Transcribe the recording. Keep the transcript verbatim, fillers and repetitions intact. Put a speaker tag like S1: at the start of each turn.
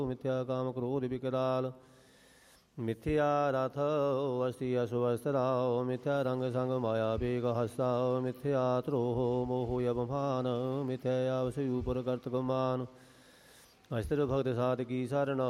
S1: ਮਿਥਿਆ ਕਾਮ ਕ੍ਰੋਧ ਵਿਕਰਾਲ ਮਿਥਿਆ ਰਥ ਵਸੀ ਅਸਵਸਤਰਾਓ ਮਿਥਿਆ ਰੰਗ ਸੰਗ ਮਾਇਆ ਬੇਗ ਹਸਤਾਓ ਮਿਥਿਆ ਧਰੋਹ ਮੋਹ ਅਭਮਾਨ ਮਿਥਿਆ ਆਵਸ ਉਪਰ ਕਰਤ ਗਮਾਨ ਅਸਤਰ ਭਗਤ ਸਾਧ ਕੀ ਸਰਣ